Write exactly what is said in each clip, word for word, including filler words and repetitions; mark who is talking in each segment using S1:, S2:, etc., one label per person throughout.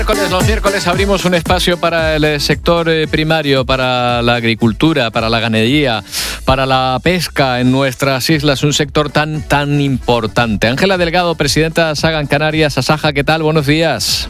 S1: Miércoles, los miércoles abrimos un espacio para el sector primario, para la agricultura, para la ganadería, para la pesca en nuestras islas, un sector tan, tan importante. Ángela Delgado, presidenta de Asaja en Canarias. Asaja, ¿qué tal? Buenos días.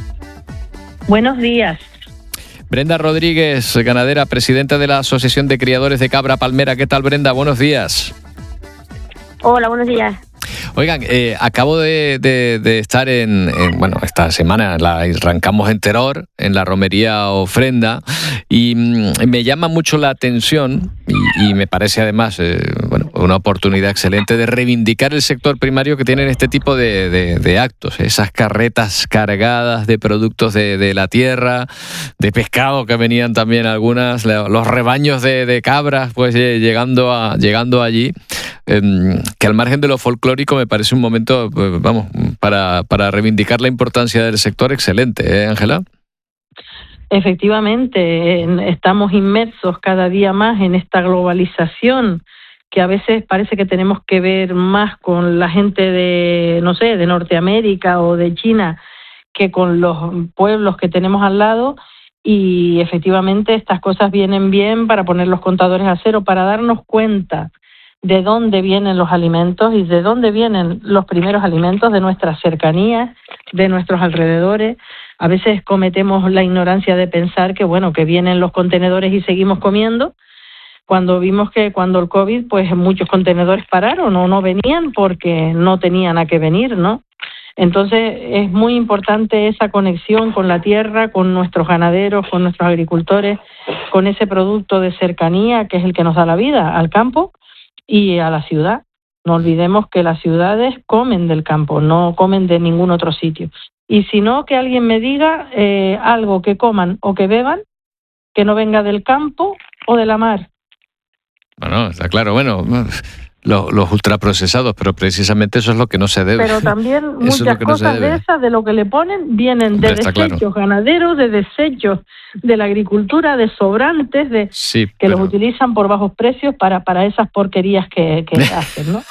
S2: Buenos días.
S1: Brenda Rodríguez, ganadera, presidenta de la Asociación de Criadores de Cabra Palmera. ¿Qué tal, Brenda? Buenos días.
S3: Hola, buenos días.
S1: Oigan, eh, acabo de, de, de estar en, en, bueno, esta semana la arrancamos en Teror, en la romería Ofrenda, y mm, me llama mucho la atención y, y me parece además eh, bueno, una oportunidad excelente de reivindicar el sector primario que tienen este tipo de, de, de actos, esas carretas cargadas de productos de, de la tierra, de pescado que venían también algunas, los rebaños de, de cabras pues eh, llegando, a, llegando allí, eh, que al margen de lo folclórico me parece un momento, pues, vamos, para, para reivindicar la importancia del sector excelente, ¿eh, Ángela?
S2: Efectivamente, estamos inmersos cada día más en esta globalización que a veces parece que tenemos que ver más con la gente de, no sé, de Norteamérica o de China que con los pueblos que tenemos al lado, y efectivamente estas cosas vienen bien para poner los contadores a cero, para darnos cuenta de dónde vienen los alimentos y de dónde vienen los primeros alimentos, de nuestras cercanías, de nuestros alrededores. A veces cometemos la ignorancia de pensar que, bueno, que vienen los contenedores y seguimos comiendo, cuando vimos que cuando el COVID, pues muchos contenedores pararon o no venían porque no tenían a qué venir, ¿no? Entonces es muy importante esa conexión con la tierra, con nuestros ganaderos, con nuestros agricultores, con ese producto de cercanía que es el que nos da la vida, al campo y a la ciudad. No olvidemos que las ciudades comen del campo, no comen de ningún otro sitio. Y si no, que alguien me diga eh, algo que coman o que beban que no venga del campo o de la mar.
S1: Bueno, está claro, bueno, los, los ultraprocesados, pero precisamente eso es lo que no se debe.
S2: Pero también muchas cosas no de esas, de lo que le ponen, vienen de desechos claro. ganaderos, de desechos de la agricultura, de sobrantes, de
S1: sí,
S2: que
S1: pero...
S2: los utilizan por bajos precios para, para esas porquerías que, que hacen, ¿no?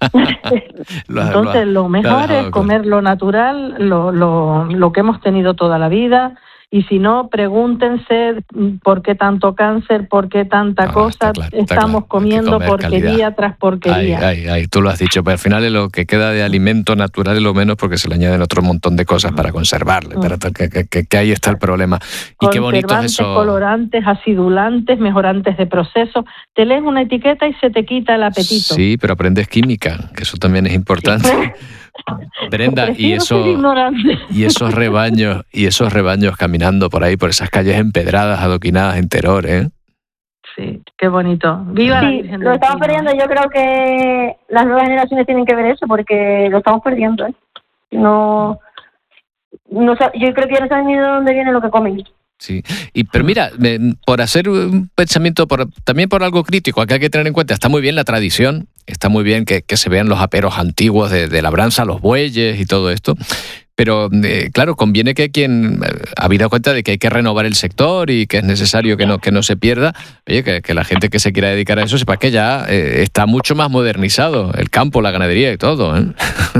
S2: lo, Entonces lo, lo mejor lo es comer claro. lo natural, lo, lo, lo que hemos tenido toda la vida. Y si no, pregúntense por qué tanto cáncer, por qué tanta no, cosa, claro, estamos claro. comiendo porquería calidad. tras porquería.
S1: Ay, ay, ay, tú lo has dicho, pero al final es lo que queda de alimento natural es lo menos porque se le añaden otro montón de cosas para conservarle, mm. pero que, que, que, que ahí está el problema. Y qué bonito es eso.
S2: Colorantes, acidulantes, mejorantes de proceso. Te lees una etiqueta y se te quita el apetito.
S1: Sí, pero aprendes química, que eso también es importante. Brenda, y eso y esos rebaños y esos rebaños caminando por ahí por esas calles empedradas, adoquinadas en Teror, ¿eh?
S2: Sí, qué bonito. Viva
S3: sí,
S2: la Virgen
S3: lo estamos perdiendo. Yo creo que las nuevas generaciones tienen que ver eso porque lo estamos perdiendo, ¿eh? No, no yo creo que ya no saben ni de dónde viene lo que comen.
S1: Sí, y pero mira, por hacer un pensamiento, por, también por algo crítico, acá hay que tener en cuenta, está muy bien la tradición, está muy bien que, que se vean los aperos antiguos de, de labranza, los bueyes y todo esto, pero eh, claro, conviene que quien ha habido cuenta de que hay que renovar el sector y que es necesario que no, que no se pierda, oye, que, que la gente que se quiera dedicar a eso sepa que ya eh, está mucho más modernizado el campo, la ganadería y todo, ¿eh?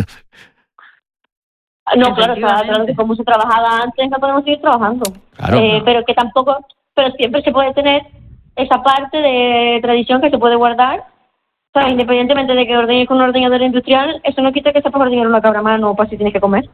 S3: No, claro, claro, como se trabajaba antes, no podemos seguir trabajando.
S1: Claro.
S3: Eh, pero que tampoco, pero siempre se puede tener esa parte de tradición que se puede guardar. O sea, independientemente de que ordeñes con un ordeñador industrial, eso no quita que sepas ordeñar una cabra a mano para si tienes que comer.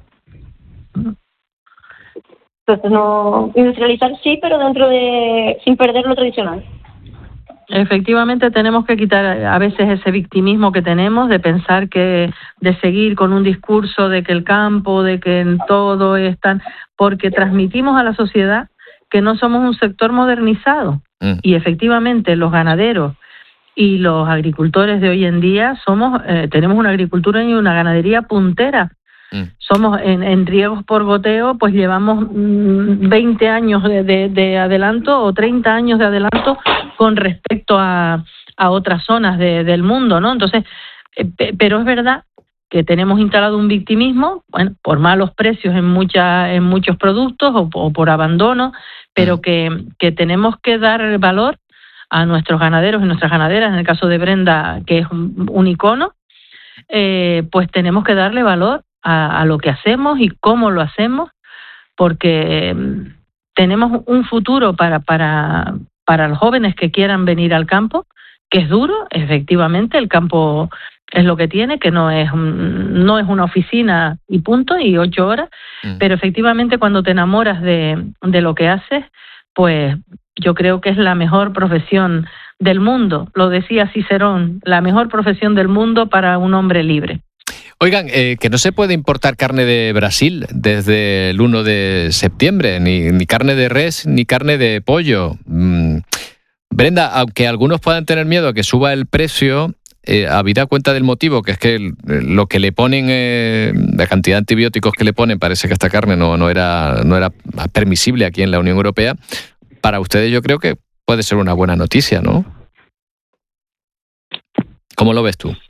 S3: Entonces, no, industrializar sí, pero dentro de, sin perder lo tradicional.
S2: Efectivamente tenemos que quitar a veces ese victimismo que tenemos de pensar que, de seguir con un discurso de que el campo, de que en todo están, porque transmitimos a la sociedad que no somos un sector modernizado. Mm. Y efectivamente los ganaderos y los agricultores de hoy en día somos, eh, tenemos una agricultura y una ganadería puntera. Mm. Somos en, en riegos por goteo, pues llevamos mmm, veinte años de, de, de adelanto o treinta años de adelanto con respecto a, a otras zonas de, del mundo, ¿no? Entonces, eh, pero es verdad que tenemos instalado un victimismo, bueno, por malos precios en mucha, en muchos productos o, o por abandono, pero que, que tenemos que dar valor a nuestros ganaderos y nuestras ganaderas, en el caso de Brenda, que es un, un icono, eh, pues tenemos que darle valor a, a lo que hacemos y cómo lo hacemos, porque eh, tenemos un futuro para, para, para los jóvenes que quieran venir al campo, que es duro, efectivamente, el campo es lo que tiene, que no es, un, no es una oficina y punto, y ocho horas, mm. pero efectivamente cuando te enamoras de, de lo que haces, pues yo creo que es la mejor profesión del mundo, lo decía Cicerón, la mejor profesión del mundo para un hombre libre.
S1: Oigan, eh, que no se puede importar carne de Brasil desde el uno de septiembre, ni, ni carne de res, ni carne de pollo. Mm. Brenda, aunque algunos puedan tener miedo a que suba el precio, eh, habida cuenta del motivo, que es que el, lo que le ponen, eh, la cantidad de antibióticos que le ponen, parece que esta carne no, no, era, no era permisible aquí en la Unión Europea, para ustedes yo creo que puede ser una buena noticia, ¿no? ¿Cómo lo ves tú?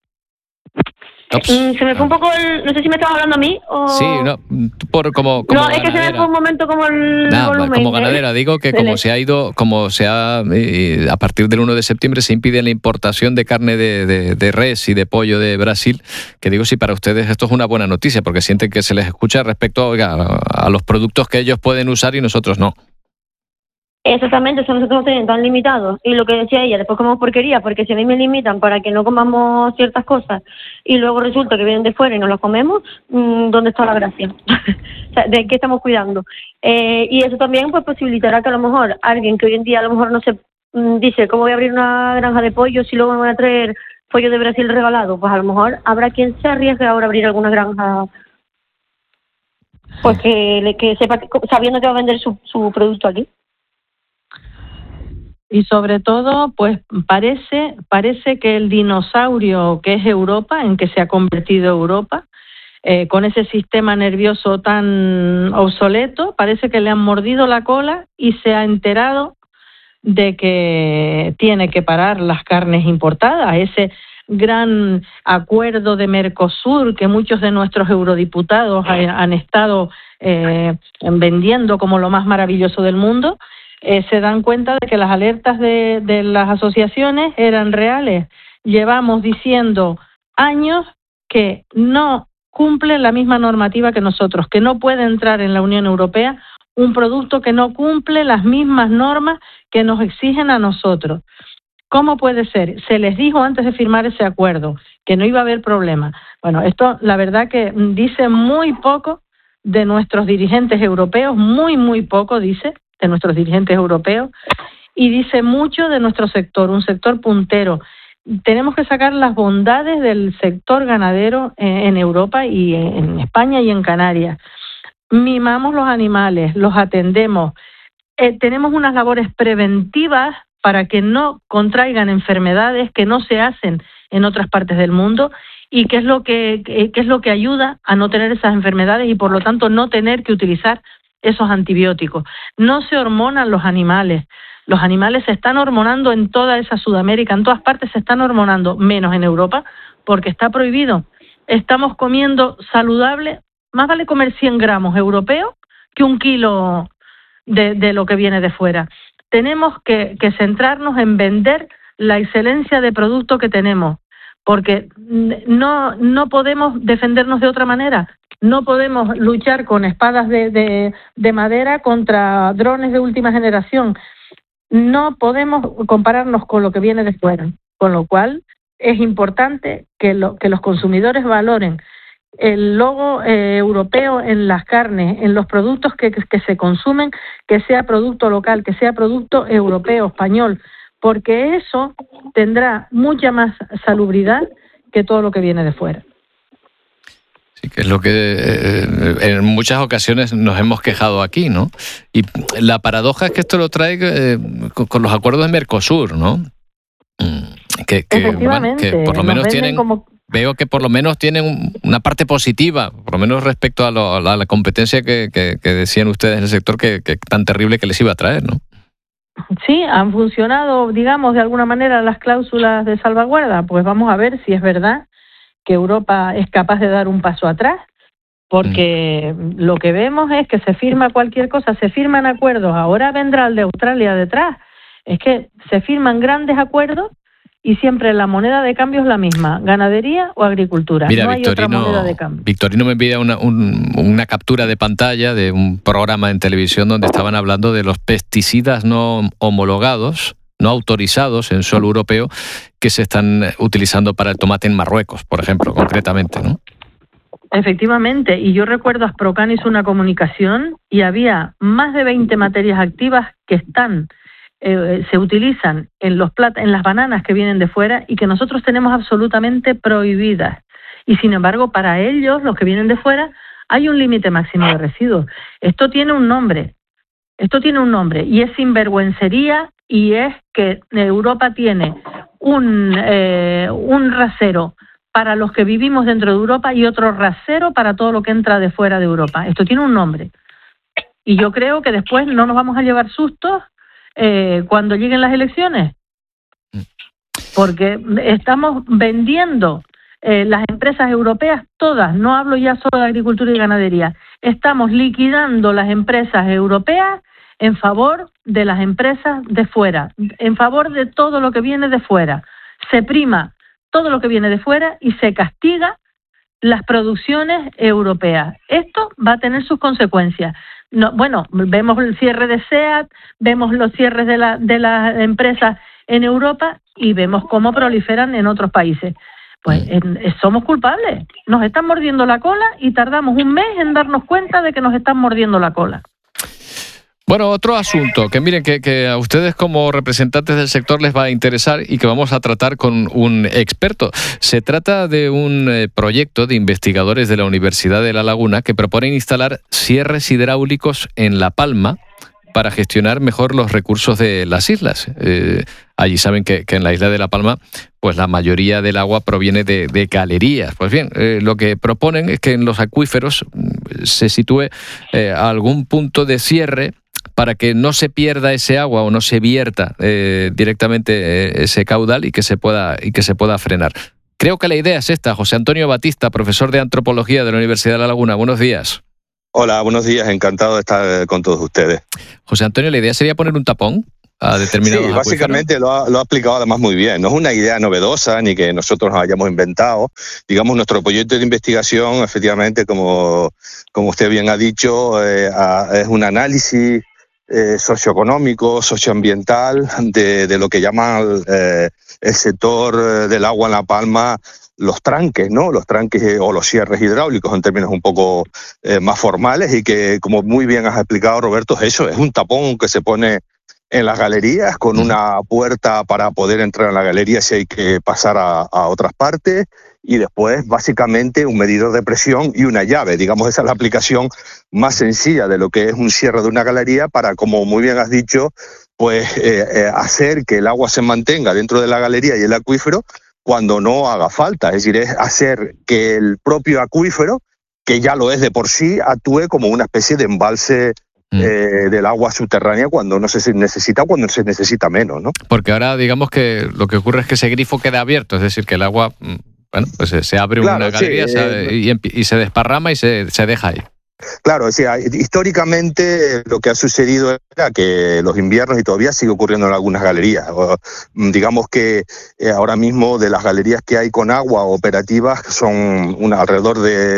S3: Mm, se me fue un poco el... No sé si me estabas hablando a mí o...
S1: Sí, no, por, como, como
S3: No, es que se me fue un momento como el
S1: nah,
S3: volumen.
S1: Como ganadera, digo que como se ha ido, como se ha... Eh, a partir del uno de septiembre se impide la importación de carne de, de, de res y de pollo de Brasil, que digo si para ustedes esto es una buena noticia, porque sienten que se les escucha respecto oiga, a, a los productos que ellos pueden usar y nosotros no.
S3: Exactamente, eso nosotros nos tienen tan limitados. Y lo que decía ella, después comemos porquería, porque si a mí me limitan para que no comamos ciertas cosas y luego resulta que vienen de fuera y no las comemos, ¿dónde está la gracia? O sea, ¿de qué estamos cuidando? Eh, y eso también pues posibilitará que a lo mejor alguien que hoy en día a lo mejor no se mmm, dice, ¿cómo voy a abrir una granja de pollo si luego me voy a traer pollo de Brasil regalado? Pues a lo mejor habrá quien se arriesgue ahora a abrir alguna granja, pues que, que sepa, que, sabiendo que va a vender su, su producto aquí.
S2: Y sobre todo, pues parece, parece que el dinosaurio que es Europa, en que se ha convertido Europa, eh, con ese sistema nervioso tan obsoleto, parece que le han mordido la cola y se ha enterado de que tiene que parar las carnes importadas. Ese gran acuerdo de Mercosur que muchos de nuestros eurodiputados han estado eh, vendiendo como lo más maravilloso del mundo, Eh, se dan cuenta de que las alertas de, de las asociaciones eran reales. Llevamos diciendo años que no cumple la misma normativa que nosotros, que no puede entrar en la Unión Europea un producto que no cumple las mismas normas que nos exigen a nosotros. ¿Cómo puede ser? Se les dijo antes de firmar ese acuerdo que no iba a haber problema. Bueno, esto la verdad que dice muy poco de nuestros dirigentes europeos, muy, muy poco dice, de nuestros dirigentes europeos, y dice mucho de nuestro sector, un sector puntero. Tenemos que sacar las bondades del sector ganadero en Europa y en España y en Canarias. Mimamos los animales, los atendemos, eh, tenemos unas labores preventivas para que no contraigan enfermedades que no se hacen en otras partes del mundo y que es lo que, que es lo que ayuda a no tener esas enfermedades y por lo tanto no tener que utilizar esos antibióticos. No se hormonan los animales. Los animales se están hormonando en toda esa Sudamérica, en todas partes se están hormonando, menos en Europa, porque está prohibido. Estamos comiendo saludable, más vale comer cien gramos europeos que un kilo de, de lo que viene de fuera. Tenemos que, que centrarnos en vender la excelencia de producto que tenemos, porque no, no podemos defendernos de otra manera. No podemos luchar con espadas de, de, de madera contra drones de última generación. No podemos compararnos con lo que viene de fuera. Con lo cual, es importante que, lo, que los consumidores valoren el logo eh, europeo en las carnes, en los productos que, que se consumen, que sea producto local, que sea producto europeo, español, porque eso tendrá mucha más salubridad que todo lo que viene de fuera.
S1: Sí, que es lo que eh, en muchas ocasiones nos hemos quejado aquí, ¿no? Y la paradoja es que esto lo trae eh, con, con los acuerdos de Mercosur, ¿no? Que, que,
S2: Efectivamente.
S1: Bueno, que por lo menos tienen...
S2: Como...
S1: Veo que por lo menos tienen una parte positiva, por lo menos respecto a, lo, a la competencia que, que, que decían ustedes en el sector que, que tan terrible que les iba a traer, ¿no?
S2: Sí, han funcionado, digamos, de alguna manera las cláusulas de salvaguarda. Pues vamos a ver si es verdad que Europa es capaz de dar un paso atrás, porque mm. lo que vemos es que se firma cualquier cosa, se firman acuerdos, ahora vendrá el de Australia detrás. Es que se firman grandes acuerdos y siempre la moneda de cambio es la misma, ganadería o agricultura.
S1: Mira,
S2: no hay
S1: Victorino,
S2: otra moneda de cambio.
S1: Victorino me envía una, un, una captura de pantalla de un programa en televisión donde estaban hablando de los pesticidas no homologados, no autorizados en suelo europeo, que se están utilizando para el tomate en Marruecos, por ejemplo, concretamente, ¿no?
S2: Efectivamente, y yo recuerdo Asprocan hizo una comunicación y había más de veinte materias activas que están eh, se utilizan en los plat en las bananas que vienen de fuera y que nosotros tenemos absolutamente prohibidas. Y sin embargo, para ellos, los que vienen de fuera, hay un límite máximo de residuos. Esto tiene un nombre, esto tiene un nombre y es sinvergüencería, y es que Europa tiene un, eh, un rasero para los que vivimos dentro de Europa y otro rasero para todo lo que entra de fuera de Europa. Esto tiene un nombre. Y yo creo que después no nos vamos a llevar sustos eh, cuando lleguen las elecciones. Porque estamos vendiendo eh, las empresas europeas todas, no hablo ya solo de agricultura y ganadería, estamos liquidando las empresas europeas en favor de las empresas de fuera, en favor de todo lo que viene de fuera. Se prima todo lo que viene de fuera y se castiga las producciones europeas. Esto va a tener sus consecuencias. No, bueno, vemos el cierre de SEAT, vemos los cierres de, la, de las empresas en Europa y vemos cómo proliferan en otros países. Pues en, somos culpables. Nos están mordiendo la cola y tardamos un mes en darnos cuenta de que nos están mordiendo la cola.
S1: Bueno, otro asunto que miren que, que a ustedes como representantes del sector les va a interesar y que vamos a tratar con un experto. Se trata de un eh, proyecto de investigadores de la Universidad de La Laguna que proponen instalar cierres hidráulicos en La Palma para gestionar mejor los recursos de las islas. Eh, allí saben que, que en la isla de La Palma pues la mayoría del agua proviene de, de galerías. Pues bien, eh, lo que proponen es que en los acuíferos se sitúe eh, algún punto de cierre para que no se pierda ese agua o no se vierta eh, directamente eh, ese caudal y que se pueda y que se pueda frenar. Creo que la idea es esta. José Antonio Batista, profesor de Antropología de la Universidad de La Laguna. Buenos días.
S4: Hola, buenos días. Encantado de estar con todos ustedes.
S1: José Antonio, la idea sería poner un tapón a determinados
S4: Sí, básicamente lo ha, lo ha explicado además muy bien. No es una idea novedosa ni que nosotros nos hayamos inventado. Digamos, nuestro proyecto de investigación, efectivamente, como, como usted bien ha dicho, eh, a, es un análisis eh, socioeconómico, socioambiental de, de lo que llaman eh, el sector del agua en La Palma, los tranques, ¿no? Los tranques o los cierres hidráulicos en términos un poco eh, más formales y que, como muy bien has explicado, Roberto, es eso, es un tapón que se pone en las galerías con una puerta para poder entrar en la galería si hay que pasar a, a otras partes y después básicamente un medidor de presión y una llave. Digamos, esa es la aplicación más sencilla de lo que es un cierre de una galería para, como muy bien has dicho, pues eh, eh, hacer que el agua se mantenga dentro de la galería y el acuífero cuando no haga falta. Es decir, es hacer que el propio acuífero, que ya lo es de por sí, actúe como una especie de embalse Eh, del agua subterránea cuando no se necesita, cuando se necesita menos, ¿no?
S1: Porque ahora digamos que lo que ocurre es que ese grifo queda abierto, es decir, que el agua, bueno, pues se, se abre claro, una galería sí, se, eh, y, y se desparrama y se, se deja ahí.
S4: Claro, o sea, históricamente lo que ha sucedido era que los inviernos, y todavía sigue ocurriendo en algunas galerías, o, digamos que eh, ahora mismo de las galerías que hay con agua operativas son una, alrededor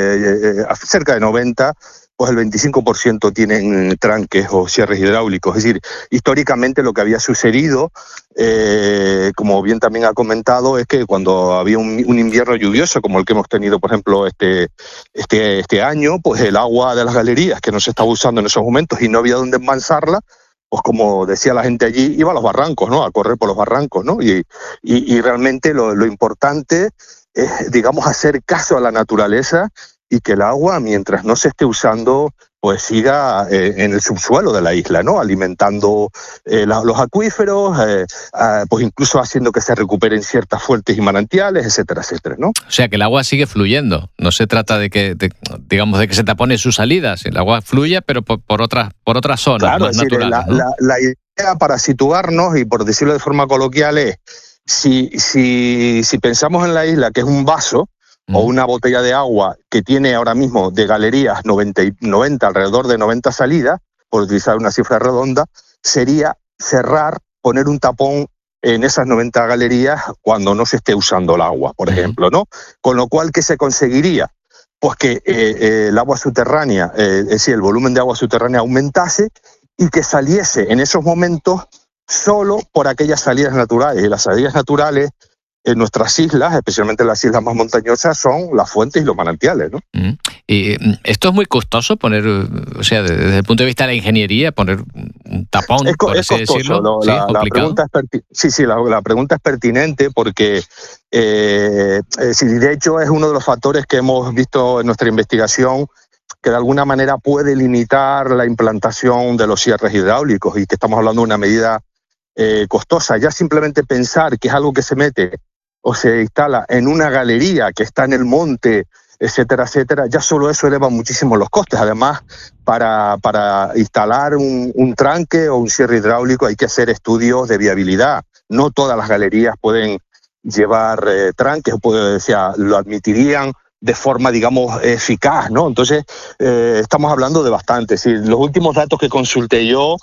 S4: de eh, cerca de noventa, pues el veinticinco por ciento tienen tranques o cierres hidráulicos. Es decir, históricamente lo que había sucedido, eh, como bien también ha comentado, es que cuando había un, un invierno lluvioso, como el que hemos tenido, por ejemplo, este, este, este año, pues el agua de las galerías que no se estaba usando en esos momentos y no había dónde embalsarla, pues como decía la gente allí, iba a los barrancos, ¿no? A correr por los barrancos, ¿no? Y, y, y realmente lo, lo importante es, digamos, hacer caso a la naturaleza y que el agua, mientras no se esté usando, pues siga eh, en el subsuelo de la isla, ¿no? Alimentando eh, la, los acuíferos, eh, eh, pues incluso haciendo que se recuperen ciertas fuentes y manantiales, etcétera, etcétera, ¿no?
S1: O sea, que el agua sigue fluyendo. No se trata de que, de, digamos, de que se tapone sus salidas. El agua fluye, pero por, por otras por otras zonas
S4: claro,
S1: más
S4: es decir,
S1: naturales,
S4: la,
S1: ¿no?
S4: la, la idea para situarnos, y por decirlo de forma coloquial, es si, si, si pensamos en la isla que es un vaso, o una botella de agua que tiene ahora mismo de galerías noventa, noventa, alrededor de noventa salidas, por utilizar una cifra redonda, sería cerrar, poner un tapón en esas noventa galerías cuando no se esté usando el agua, por ejemplo, ¿no? Con lo cual, ¿qué se conseguiría? Pues que eh, eh, el agua subterránea, eh, es decir, el volumen de agua subterránea aumentase y que saliese en esos momentos solo por aquellas salidas naturales. Y las salidas naturales en nuestras islas, especialmente las islas más montañosas, son las fuentes y los manantiales, ¿no?
S1: Mm. Y esto es muy costoso poner, o sea, desde el punto de vista de la ingeniería, poner un tapón,
S4: es,
S1: por
S4: es
S1: así
S4: costoso,
S1: decirlo.
S4: ¿no?
S1: ¿Sí?
S4: La, la pregunta es perti- sí, sí, la, la pregunta es pertinente porque, eh, eh, sí, de hecho, es uno de los factores que hemos visto en nuestra investigación que de alguna manera puede limitar la implantación de los cierres hidráulicos y que estamos hablando de una medida eh, costosa. Ya simplemente pensar que es algo que se mete o se instala en una galería que está en el monte, etcétera, etcétera, ya solo eso eleva muchísimo los costes. Además, para, para instalar un, un tranque o un cierre hidráulico hay que hacer estudios de viabilidad. No todas las galerías pueden llevar eh, tranques, o sea, lo admitirían de forma, digamos, eficaz, ¿no? Entonces, eh, estamos hablando de bastante. Sí, los últimos datos que consulté yo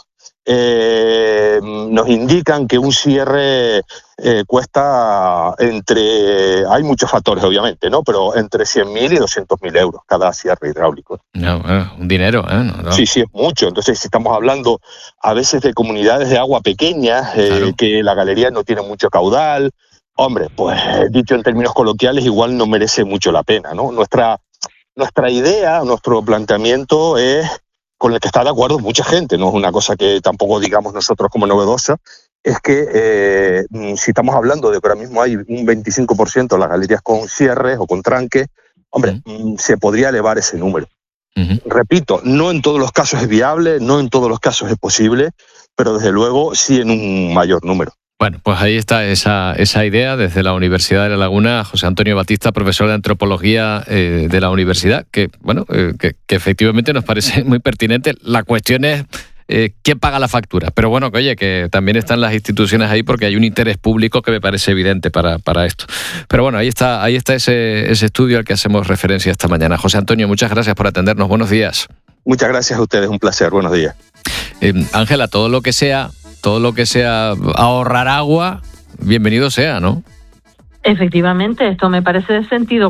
S4: eh, nos indican que un cierre eh, cuesta entre, hay muchos factores obviamente, ¿no? Pero entre cien mil y doscientos mil euros cada cierre hidráulico.
S1: No, bueno, un dinero, ¿eh? No, no.
S4: Sí, sí, es mucho. Entonces, si estamos hablando a veces de comunidades de agua pequeñas, eh, claro, que la galería no tiene mucho caudal, hombre, pues dicho en términos coloquiales, igual no merece mucho la pena, ¿no? Nuestra, nuestra idea, nuestro planteamiento es con el que está de acuerdo mucha gente, no es una cosa que tampoco digamos nosotros como novedosa, es que eh, si estamos hablando de que ahora mismo hay un veinticinco por ciento de las galerías con cierres o con tranques, hombre, uh-huh. se podría elevar ese número. Uh-huh. Repito, no en todos los casos es viable, no en todos los casos es posible, pero desde luego sí en un mayor número.
S1: Bueno, pues ahí está esa, esa idea desde la Universidad de La Laguna. José Antonio Batista, profesor de antropología eh, de la universidad, que bueno, eh, que, que efectivamente nos parece muy pertinente. La cuestión es eh, quién paga la factura. Pero bueno, que oye, que también están las instituciones ahí porque hay un interés público que me parece evidente para, para esto. Pero bueno, ahí está, ahí está ese, ese estudio al que hacemos referencia esta mañana. José Antonio, muchas gracias por atendernos. Buenos días.
S4: Muchas gracias a ustedes, un placer. Buenos días.
S1: Eh, Ángela, todo lo que sea todo lo que sea ahorrar agua, bienvenido sea, ¿no?
S2: Efectivamente, esto me parece de sentido